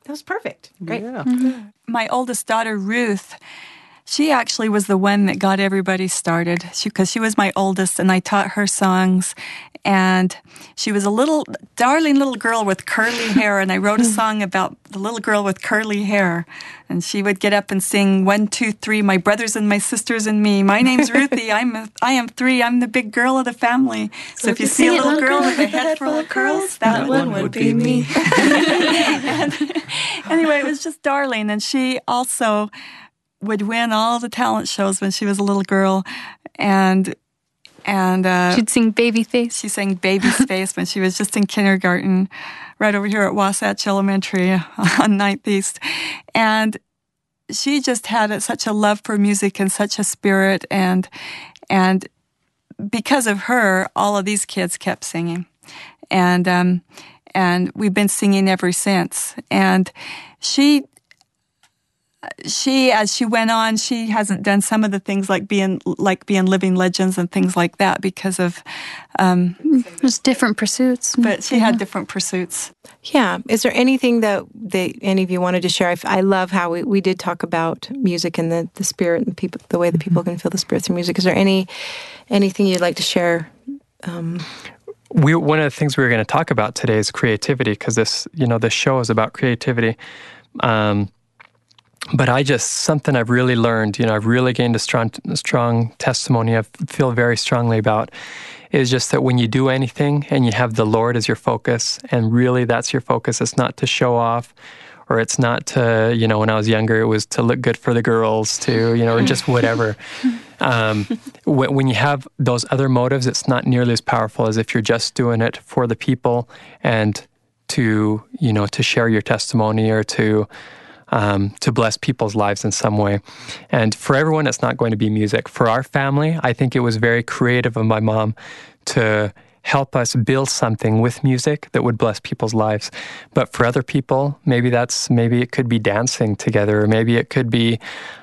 That was perfect. Great. Yeah. Mm-hmm. My oldest daughter, Ruth, she actually was the one that got everybody started because she was my oldest, and I taught her songs. And she was a little, darling little girl with curly hair, and I wrote a song about the little girl with curly hair. And she would get up and sing 1, 2, 3, my brothers and my sisters and me. My name's Ruthie. I am 3. I'm the big girl of the family. So if you see a little girl with a head full of curls, that one would be me. And anyway, it was just darling. And she also would win all the talent shows when she was a little girl, and she'd sing Babyface. She sang Baby's Face when she was just in kindergarten, right over here at Wasatch Elementary on 9th East, and she just had such a love for music and such a spirit, and because of her, all of these kids kept singing, and we've been singing ever since, and she, as she went on, she hasn't done some of the things like being Living Legends and things like that because of there's different pursuits. But she had different pursuits. Yeah. Is there anything that any of you wanted to share? I love how we did talk about music and the spirit and people, the way that people can feel the spirit through music. Is there anything you'd like to share? One of the things we were going to talk about today is creativity, because this show is about creativity. But something I've really learned, I've really gained a strong testimony I feel very strongly about, is just that when you do anything and you have the Lord as your focus, and really that's your focus, it's not to show off, or it's not to, when I was younger, it was to look good for the girls, or just whatever. When you have those other motives, it's not nearly as powerful as if you're just doing it for the people and to share your testimony or to bless people's lives in some way. And for everyone, it's not going to be music. For our family, I think it was very creative of my mom to help us build something with music that would bless people's lives. But for other people, maybe it could be dancing together, or maybe it could be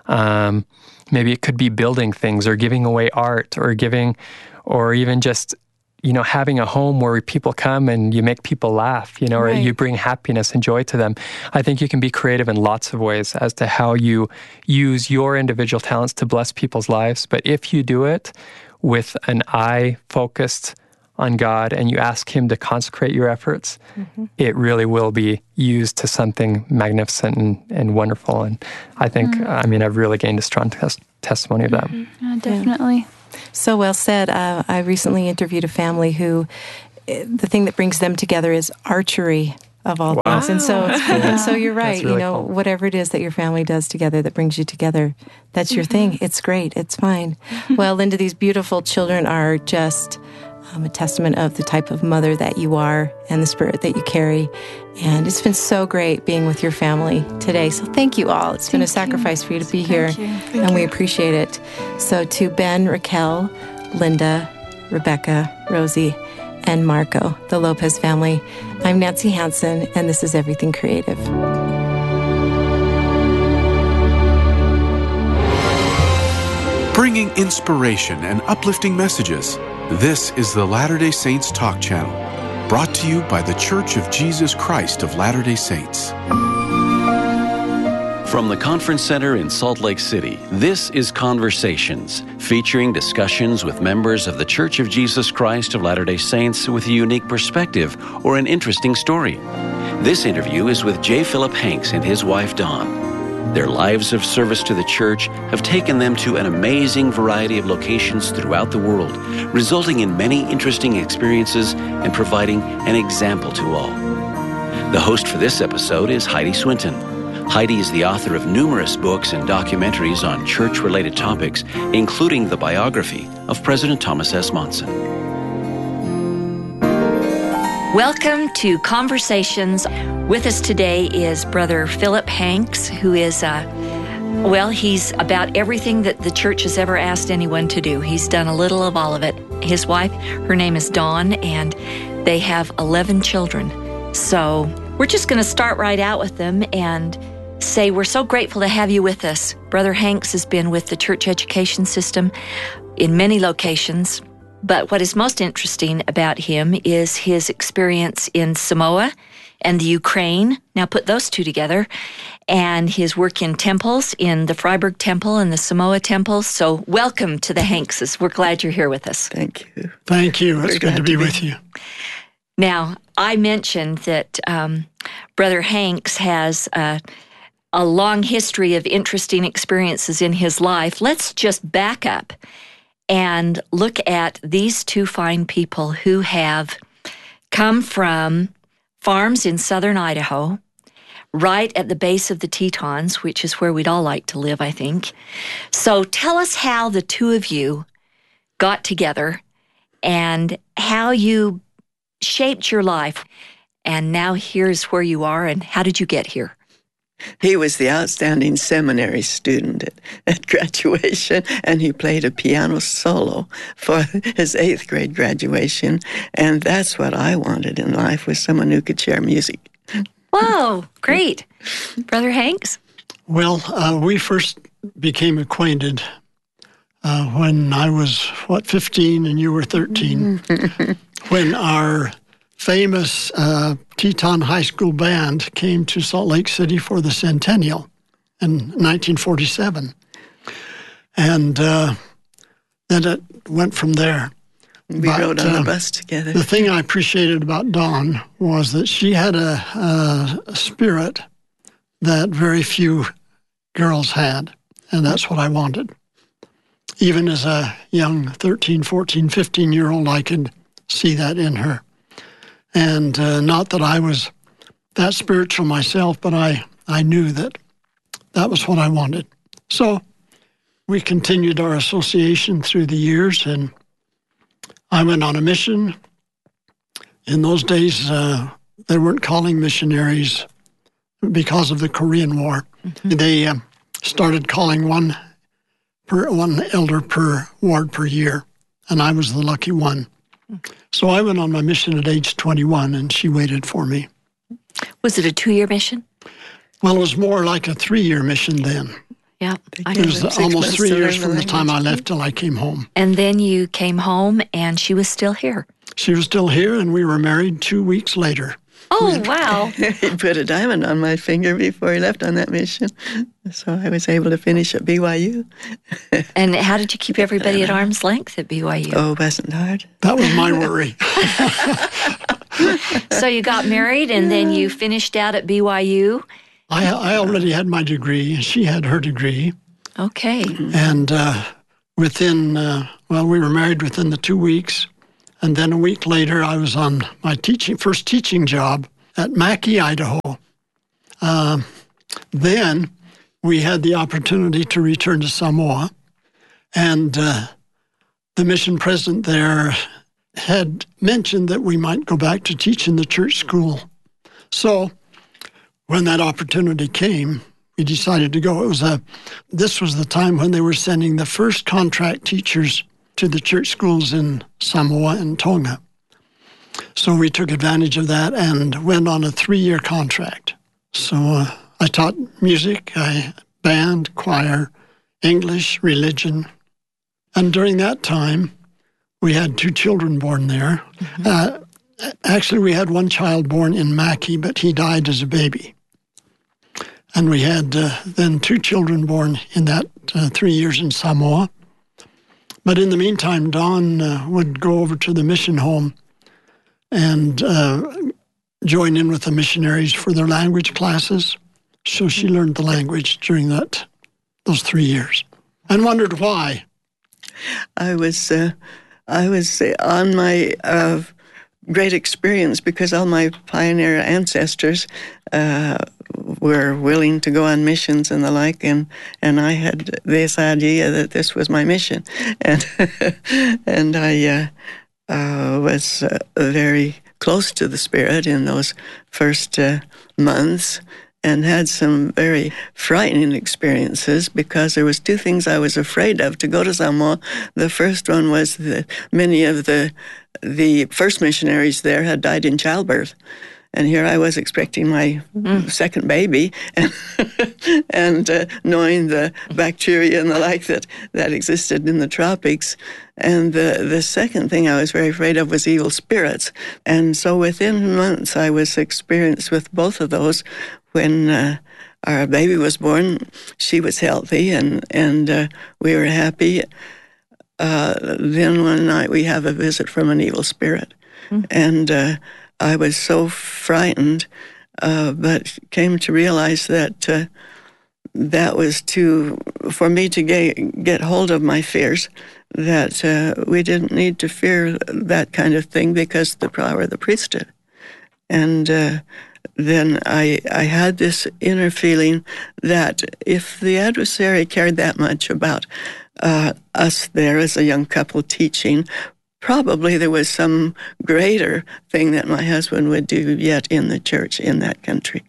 building things, or giving away art, or even just having a home where people come and you make people laugh, or Right. you bring happiness and joy to them. I think you can be creative in lots of ways as to how you use your individual talents to bless people's lives. But if you do it with an eye focused on God and you ask Him to consecrate your efforts, it really will be used to something magnificent and wonderful. And I think, I've really gained a strong testimony of that. Definitely. So well said. I recently interviewed a family who, the thing that brings them together is archery, of all things. And so you're right. Really cool. Whatever it is that your family does together that brings you together, that's your thing. It's great. It's fine. Well, Linda, these beautiful children are just a testament of the type of mother that you are and the spirit that you carry. And it's been so great being with your family today. So thank you all. It's been a sacrifice for you to be here, and we appreciate it. So to Ben, Raquel, Linda, Rebecca, Rosie, and Marco, the Lopez family, I'm Nancy Hansen, and this is Everything Creative. Bringing inspiration and uplifting messages. This is the Latter-day Saints Talk Channel, brought to you by The Church of Jesus Christ of Latter-day Saints. From the Conference Center in Salt Lake City, this is Conversations, featuring discussions with members of The Church of Jesus Christ of Latter-day Saints with a unique perspective or an interesting story. This interview is with J. Philip Hanks and his wife, Dawn. Their lives of service to the church have taken them to an amazing variety of locations throughout the world, resulting in many interesting experiences and providing an example to all. The host for this episode is Heidi Swinton. Heidi is the author of numerous books and documentaries on church-related topics, including the biography of President Thomas S. Monson. Welcome to Conversations. With us today is Brother Philip Hanks, who is, he's about everything that the church has ever asked anyone to do. He's done a little of all of it. His wife, her name is Dawn, and they have 11 children. So we're just going to start right out with them and say we're so grateful to have you with us. Brother Hanks has been with the church education system in many locations. But what is most interesting about him is his experience in Samoa and the Ukraine. Now put those two together. And his work in temples, in the Freiburg Temple and the Samoa Temple. So welcome to the Hankses. We're glad you're here with us. Thank you. Thank you. It's good to be with you. Now, I mentioned that Brother Hanks has a long history of interesting experiences in his life. Let's just back up and look at these two fine people who have come from farms in southern Idaho, right at the base of the Tetons, which is where we'd all like to live, I think. So tell us how the two of you got together and how you shaped your life. And now here's where you are, and how did you get here? He was the outstanding seminary student at graduation, and he played a piano solo for his 8th grade graduation. And that's what I wanted in life, was someone who could share music. Whoa, great. Brother Hanks? Well, we first became acquainted when I was, 15 and you were 13, when our famous Teton High School band came to Salt Lake City for the centennial in 1947. And then it went from there. We rode on a bus together. The thing I appreciated about Dawn was that she had a spirit that very few girls had, and that's what I wanted. Even as a young 13, 14, 15-year-old, I could see that in her. And not that I was that spiritual myself, but I knew that was what I wanted. So we continued our association through the years, and I went on a mission. In those days, they weren't calling missionaries because of the Korean War. Mm-hmm. They started calling one elder per ward per year, and I was the lucky one. So I went on my mission at age 21, and she waited for me. Was it a 2-year mission? Well, it was more like a 3-year mission then. Yeah. It was almost 3 years from the time I left till I came home. And then you came home, and she was still here. She was still here, and we were married 2 weeks later. Oh, wow. He put a diamond on my finger before he left on that mission, so I was able to finish at BYU. And how did you keep everybody at arm's length at BYU? Oh, it wasn't hard. That was my worry. So you got married, and then you finished out at BYU? I already had my degree, and she had her degree. Okay. And we were married within the 2 weeks. And then a week later, I was on my first teaching job at Mackay, Idaho. Then we had the opportunity to return to Samoa, and the mission president there had mentioned that we might go back to teach in the church school. So when that opportunity came, we decided to go. This was the time when they were sending the first contract teachers to the church schools in Samoa and Tonga. So we took advantage of that and went on a 3-year contract. So I taught music, band, choir, English, religion. And during that time, we had 2 children born there. Mm-hmm. Actually, we had 1 child born in Mackay, but he died as a baby. And we had then 2 children born in that 3 years in Samoa. But in the meantime, Dawn would go over to the mission home and join in with the missionaries for their language classes. So she learned the language during those 3 years, and wondered why. I was on my great experience because all my pioneer ancestors were willing to go on missions and the like, and I had this idea that this was my mission, and I was very close to the Spirit in those first months, and had some very frightening experiences because there was 2 things I was afraid of to go to Samoa. The first one was that many of the first missionaries there had died in childbirth. And here I was expecting my second baby, and knowing the bacteria and the like that existed in the tropics. And the second thing I was very afraid of was evil spirits. And so within months, I was experienced with both of those. When our baby was born, she was healthy, and we were happy. Then one night we have a visit from an evil spirit. And I was so frightened, but came to realize that that was for me to get hold of my fears, that we didn't need to fear that kind of thing because of the power of the priesthood. And then I had this inner feeling that if the adversary cared that much about us there as a young couple teaching, probably there was some greater thing that my husband would do yet in the church in that country.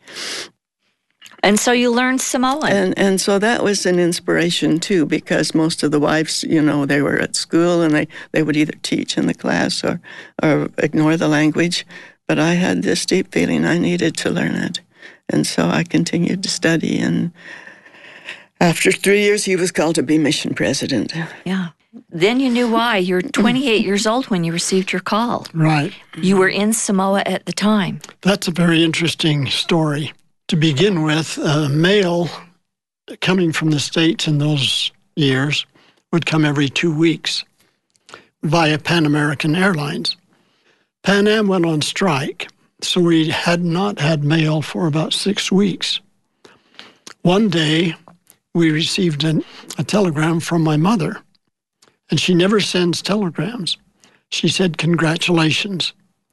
And so you learned Samoan. And so that was an inspiration, too, because most of the wives, they were at school and they would either teach in the class or ignore the language. But I had this deep feeling I needed to learn it. And so I continued to study. And after 3 years, he was called to be mission president. Yeah. Then you knew why. You're 28 years old when you received your call. Right. You were in Samoa at the time. That's a very interesting story. To begin with, a male coming from the States in those years would come every 2 weeks via Pan American Airlines. Pan Am went on strike, so we had not had mail for about 6 weeks. One day, we received a telegram from my mother, and she never sends telegrams. She said, "Congratulations."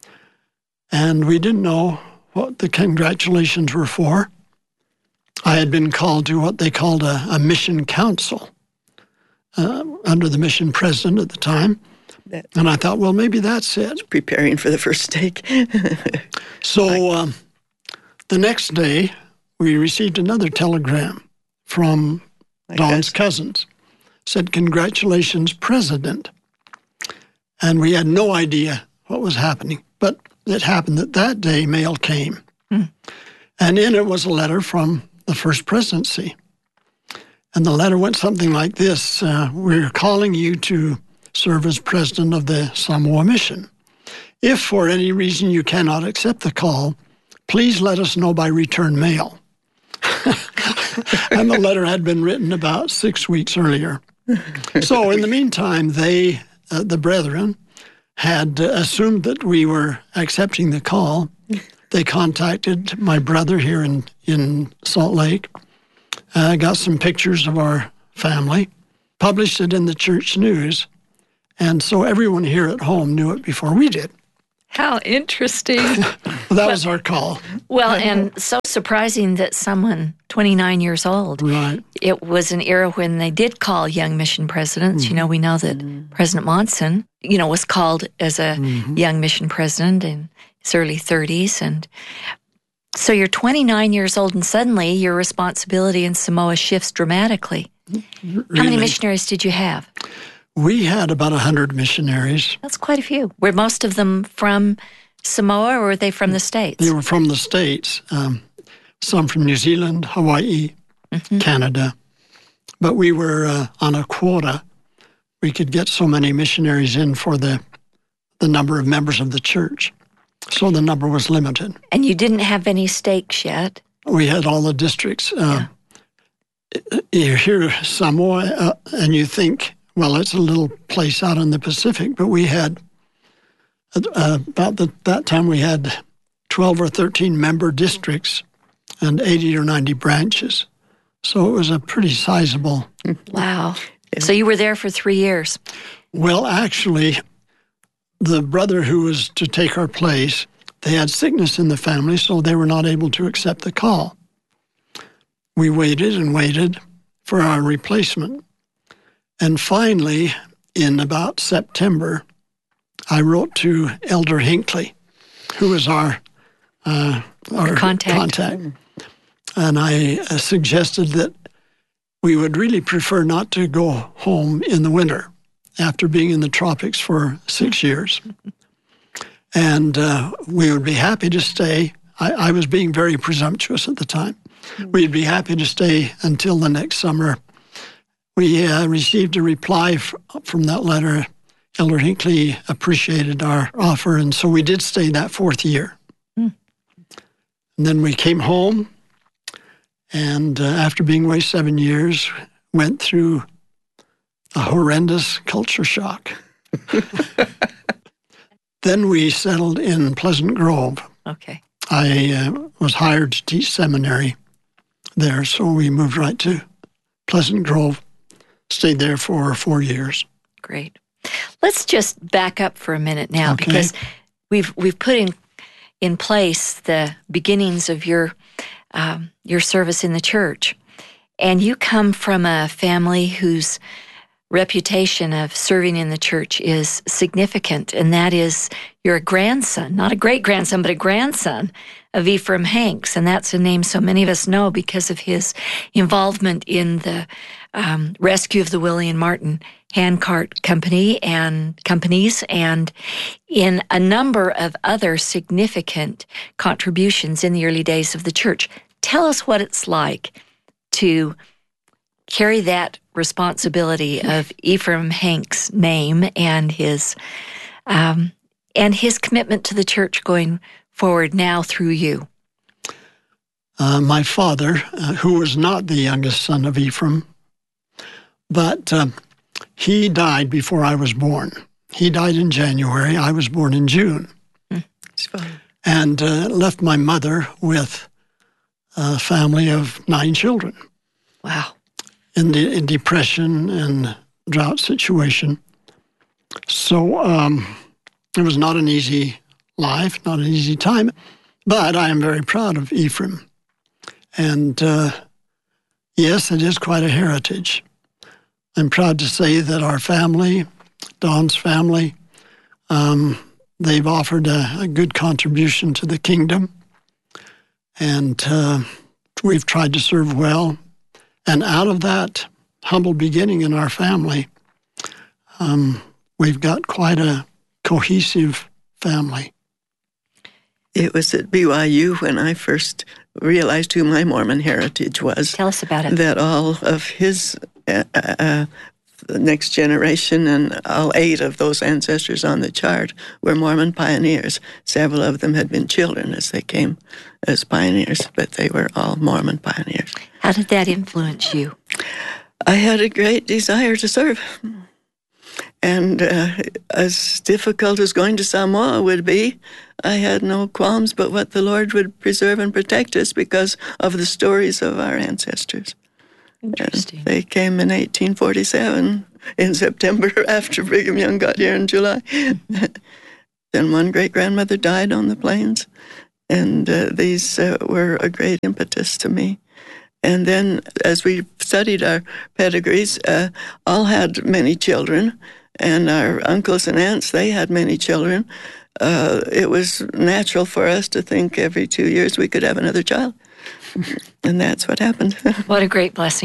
And we didn't know what the congratulations were for. I had been called to what they called a mission council under the mission president at the time. And I thought, well, maybe that's it. Preparing for the first stake. So the next day, we received another telegram from Don's cousins. Said, "Congratulations, President." And we had no idea what was happening. But it happened that day mail came. And in it was a letter from the First Presidency. And the letter went something like this: "We're calling you to serve as president of the Samoa Mission. If for any reason you cannot accept the call, please let us know by return mail." And the letter had been written about 6 weeks earlier. So in the meantime, they, the brethren, had assumed that we were accepting the call. They contacted my brother here in Salt Lake, got some pictures of our family, published it in the church news, and so everyone here at home knew it before we did. How interesting. That was our call. Well, and so surprising that someone 29 years old. Right. It was an era when they did call young mission presidents. Mm-hmm. We know that President Monson, was called as a young mission president in his early 30s. And so you're 29 years old, and suddenly your responsibility in Samoa shifts dramatically. Really? How many missionaries did you have? We had about 100 missionaries. That's quite a few. Were most of them from Samoa, or were they from the States? They were from the States. Some from New Zealand, Hawaii, Canada. But we were on a quota. We could get so many missionaries in for the number of members of the church. So the number was limited. And you didn't have any stakes yet? We had all the districts. You hear Samoa, and you think, well, it's a little place out in the Pacific, but we had, that time we had 12 or 13 member districts and 80 or 90 branches. So it was a pretty sizable. Wow. So you were there for 3 years. Well, actually, the brother who was to take our place, they had sickness in the family, so they were not able to accept the call. We waited and waited for our replacement. And finally, in about September, I wrote to Elder Hinckley, who was our contact. And I suggested that we would really prefer not to go home in the winter after being in the tropics for 6 years. And we would be happy to stay I was being very presumptuous at the time. We'd be happy to stay until the next summer. We received a reply from that letter. Elder Hinckley appreciated our offer, and so we did stay that 4th year. And then we came home, and after being away 7 years, went through a horrendous culture shock. Then we settled in Pleasant Grove. Okay. I was hired to teach seminary there, so we moved right to Pleasant Grove, stayed there for 4 years. Great. Let's just back up for a minute now, because we've put in place the beginnings of your service in the church, and you come from a family whose reputation of serving in the church is significant, and that is you're a grandson, not a great-grandson, but a grandson of Ephraim Hanks, and that's a name so many of us know because of his involvement in the rescue of the William Martin handcart company and companies, and in a number of other significant contributions in the early days of the church. Tell us what it's like to carry that responsibility of Ephraim Hanks' name and his commitment to the church going forward now through you. My father, who was not the youngest son of Ephraim, but he died before I was born. He died in January. I was born in June. And left my mother with a family of 9 children. Wow. In depression and drought situation. So it was not an easy life, not an easy time. But I am very proud of Ephraim. And yes, it is quite a heritage. I'm proud to say that our family, Don's family, they've offered a good contribution to the kingdom. And we've tried to serve well. And out of that humble beginning in our family, we've got quite a cohesive family. It was at BYU when I first realized who my Mormon heritage was. Tell us about it. That all of his next generation and all 8 of those ancestors on the chart were Mormon pioneers. Several of them had been children as they came as pioneers, but they were all Mormon pioneers. How did that influence you? I had a great desire to serve. And as difficult as going to Samoa would be, I had no qualms but what the Lord would preserve and protect us because of the stories of our ancestors. Interesting. They came in 1847 in September after Brigham Young got here in July. Then one great-grandmother died on the plains, and these were a great impetus to me. And then as we studied our pedigrees, all had many children, and our uncles and aunts, they had many children. It was natural for us to think every 2 years we could have another child. And that's what happened. What a great blessing.